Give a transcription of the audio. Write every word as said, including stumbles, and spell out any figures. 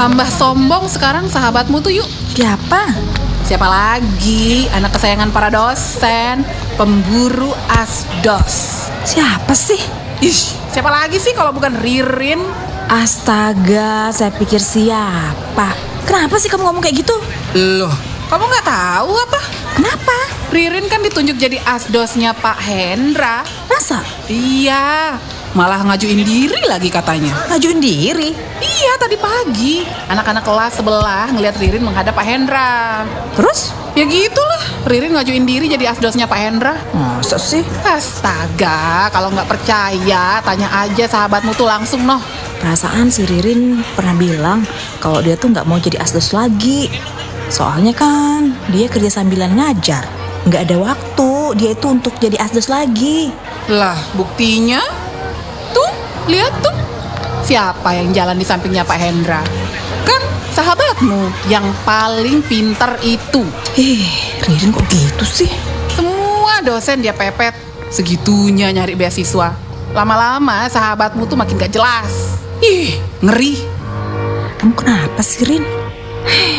Tambah sombong sekarang sahabatmu tuh yuk. Siapa? Siapa lagi? Anak kesayangan para dosen, pemburu asdos. Siapa sih? Ih, siapa lagi sih kalau bukan Ririn? Astaga, saya pikir siapa? Kenapa sih kamu ngomong kayak gitu? Loh, kamu nggak tahu apa? Kenapa? Ririn kan ditunjuk jadi asdosnya Pak Hendra. Masa? Iya, malah ngajuin diri lagi katanya. Ngajuin diri? Iya, tadi pagi anak-anak kelas sebelah ngeliat Ririn menghadap Pak Hendra. Terus? Ya gitulah, Ririn ngajuin diri jadi asdosnya Pak Hendra. Masa sih? Astaga, kalau nggak percaya tanya aja sahabatmu tuh langsung noh. Perasaan si Ririn pernah bilang kalau dia tuh nggak mau jadi asdos lagi. Soalnya kan dia kerja sambilan ngajar. Nggak ada waktu dia itu untuk jadi asdos lagi. Lah, buktinya? Tuh, lihat tuh. Siapa yang jalan di sampingnya Pak Hendra? Kan sahabatmu yang paling pintar itu. Eh, Ririn kok gitu sih? Semua dosen dia pepet. Segitunya nyari beasiswa. Lama-lama sahabatmu tuh makin gak jelas. Ih, ngeri. Kamu kenapa sih, Rin?